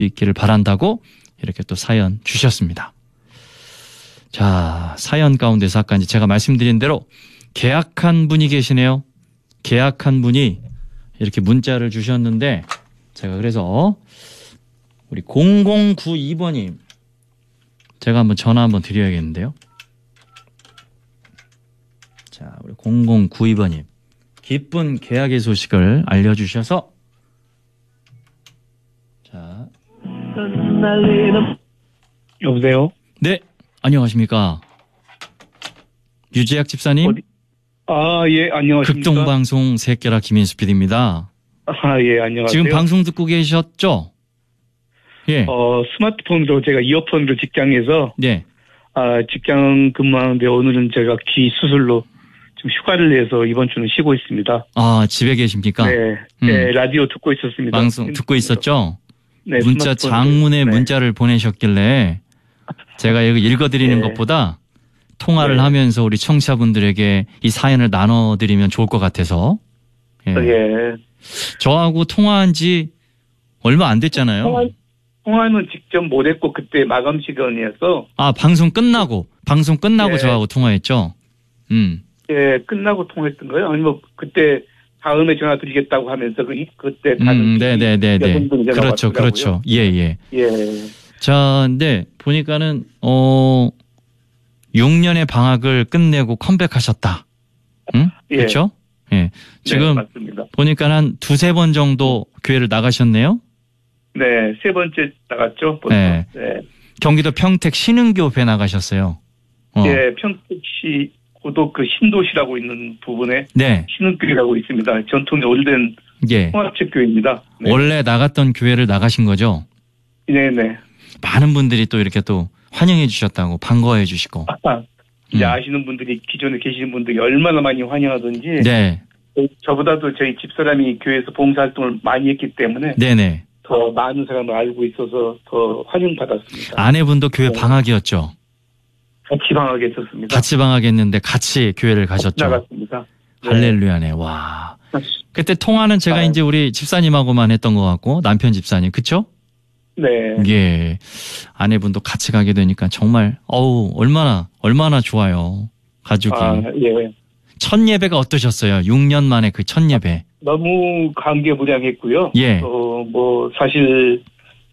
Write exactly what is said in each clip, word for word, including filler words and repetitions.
있기를 바란다고 이렇게 또 사연 주셨습니다. 자, 사연 가운데서 아까 이제 제가 말씀드린 대로 계약한 분이 계시네요. 계약한 분이 이렇게 문자를 주셨는데 제가 그래서 우리 공공구이 번님 제가 한번 전화 한번 드려야겠는데요. 자, 우리 공공구이 번님 기쁜 계약의 소식을 알려주셔서 자, 여보세요? 네, 안녕하십니까? 유재학 집사님? 어디? 아, 예, 안녕하십니까? 극동방송 새끼라 김인수 피디입니다. 아, 예, 안녕하세요. 지금 방송 듣고 계셨죠? 예. 어, 스마트폰으로 제가 이어폰으로 직장에서 네. 아, 직장 근무하는데 오늘은 제가 귀 수술로 좀 휴가를 내서 이번 주는 쉬고 있습니다. 아, 집에 계십니까? 네, 음. 네, 라디오 듣고 있었습니다. 방송 듣고 있었죠? 네, 문자 스마트폰으로. 장문의 네. 문자를 보내셨길래 제가 여기 읽어드리는 네. 것보다 통화를 네. 하면서 우리 청취자분들에게 이 사연을 나눠드리면 좋을 것 같아서. 예. 예. 저하고 통화한 지 얼마 안 됐잖아요. 통화, 통화는 직접 못했고 그때 마감 시간이어서 아, 방송 끝나고 방송 끝나고 예. 저하고 통화했죠. 음. 예, 끝나고 통화했던 거예요? 아니면 뭐 그때 다음에 전화 드리겠다고 하면서 그 그때 다른 음, 네네네네. 여성분이 전화 그렇죠, 왔더라고요. 그렇죠. 예, 예. 예. 자, 근데 보니까는 어 육 년의 방학을 끝내고 컴백하셨다. 응? 예. 그렇죠? 예. 지금 네, 맞습니다. 보니까 한 두세 번 정도 교회를 나가셨네요. 네, 세 번째 나갔죠. 벌써. 네. 네. 경기도 평택 신흥교회 나가셨어요. 어. 예, 평택시 고도 그 신도시라고 있는 부분에 네. 신흥교회라고 있습니다. 전통이 오래된 예. 통합책 교회입니다. 네. 원래 나갔던 교회를 나가신 거죠? 네네. 많은 분들이 또 이렇게 또 환영해 주셨다고 반가워해 주시고. 아, 이제 음. 아시는 분들이 기존에 계시는 분들이 얼마나 많이 환영하던지. 네. 저보다도 저희 집사람이 교회에서 봉사활동을 많이 했기 때문에 네네. 더 많은 사람을 알고 있어서 더 환영받았습니다. 아내분도 교회 네. 방학이었죠? 같이 방학에 있었습니다. 같이 방학했는데 같이 교회를 가셨죠? 나갔습니다. 네. 할렐루야네. 와. 그때 통화는 제가 아. 이제 우리 집사님하고만 했던 것 같고 남편 집사님 그쵸? 네. 예. 아내분도 같이 가게 되니까 정말 어우 얼마나 얼마나 좋아요. 가족이. 아, 예. 첫 예배가 어떠셨어요? 육 년 만에 그 첫 예배. 너무 감개무량했고요. 예. 어, 뭐 사실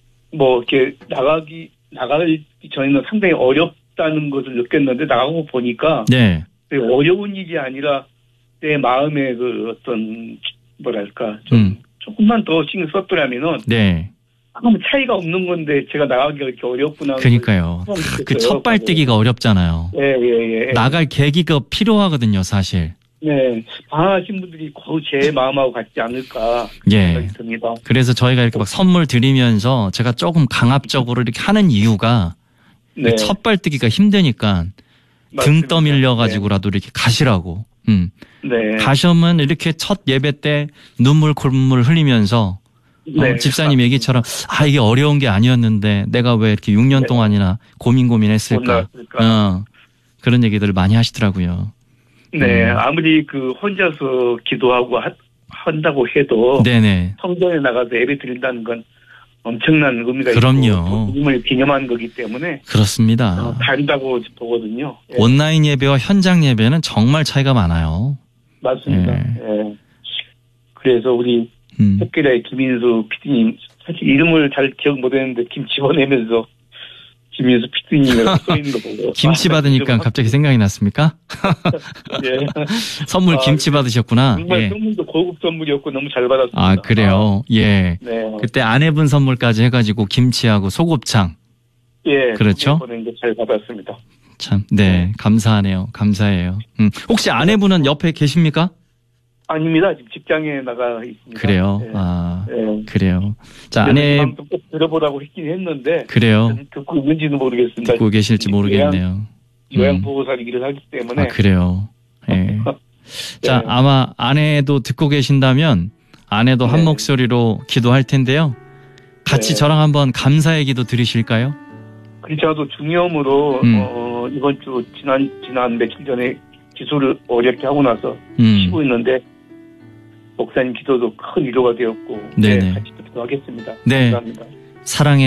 뭐 이렇게 나가기 나가기 전에는 상당히 어렵다는 것을 느꼈는데 나가고 보니까 네. 어려운 일이 아니라 내 마음의 그 어떤 뭐랄까 좀 음. 조금만 더 신경 썼더라면은 네. 아무 차이가 없는 건데 제가 나가기가 이렇게 어렵구나. 그러니까요. 그 첫 발뛰기가 어렵잖아요. 예, 예, 예. 나갈 계기가 필요하거든요, 사실. 네. 방하신 분들이 거의 제 마음하고 같지 않을까 예. 생각이 듭니다. 그래서 저희가 이렇게 막 선물 드리면서 제가 조금 강압적으로 이렇게 하는 이유가 네. 첫 발뛰기가 힘드니까 등 맞습니다. 떠밀려 가지고라도 이렇게 가시라고. 음. 네. 가시면 이렇게 첫 예배 때 눈물 콧물 흘리면서 네. 어, 집사님 얘기처럼 아 이게 어려운 게 아니었는데 내가 왜 이렇게 육 년 네. 동안이나 고민 고민했을까. 몰랐을까. 어, 그런 얘기들을 많이 하시더라고요. 네. 음. 아무리 그 혼자서 기도하고 하, 한다고 해도 네네. 성전에 나가서 예배 드린다는 건 엄청난 의미가 그럼요. 있고 주님을 기념하는 거기 때문에 그렇습니다. 어, 다르다고 보거든요. 예. 온라인 예배와 현장 예배는 정말 차이가 많아요. 맞습니다. 예. 예. 그래서 우리 음. 햇길의 김인수 피디님 사실 이름을 잘 기억 못했는데 김 집어내면서 김인수 피디님이라고 써있는 거 보고 김치 아, 받으니까 좀- 갑자기 생각이 났습니까? 예. 선물 아, 김치 받으셨구나. 정말 예. 선물도 고급 선물이었고 너무 잘 받았습니다. 아 그래요. 예. 아, 네. 그때 아내분 선물까지 해가지고 김치하고 소곱창. 예. 그렇죠? 보낸 게 잘 받았습니다. 참, 네, 감사하네요. 감사해요. 음, 혹시 아내분은 옆에 계십니까? 아닙니다. 지금 직장에 나가 있습니다. 그래요. 예. 아, 예. 그래요. 자, 그래서 아내, 방금 꼭 들어보라고 했긴 했는데 그래요. 듣고 있는지는 모르겠습니다. 듣고 계실지 모르겠네요. 요양 음. 보호사를 일을 하기 때문에. 아, 그래요. 예. 자, 네. 아마 아내도 듣고 계신다면 아내도 한 네. 목소리로 기도할 텐데요. 같이 네. 저랑 한번 감사의 기도 드리실까요? 그래서 저도 중염으로 음. 어, 이번 주 지난 지난 며칠 전에 기술을 어렵게 하고 나서 음. 쉬고 있는데 목사님 기도도 큰 위로가 되었고 네네. 네, 같이 기도하겠습니다. 네. 감사합니다. 사랑의